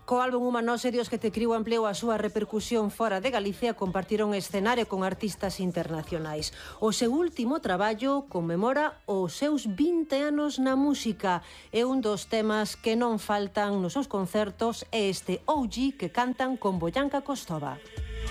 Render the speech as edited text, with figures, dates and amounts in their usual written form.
Co álbum Humanose, Dios que te criou ampliou a súa repercusión fora de Galicia e compartiron escenario con artistas internacionais. O seu último traballo conmemora os seus 20 anos na música e un dos temas que non faltan nos seus concertos é este OG que cantan con Boyanka Kostova.